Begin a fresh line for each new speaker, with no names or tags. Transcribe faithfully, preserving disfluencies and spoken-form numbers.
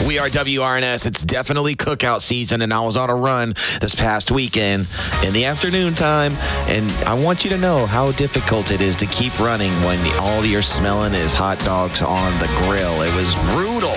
We are W R N S. It's definitely cookout season, and I was on a run this past weekend in the afternoon time, and I want you to know how difficult it is to keep running when all you're smelling is hot dogs on the grill. It was brutal.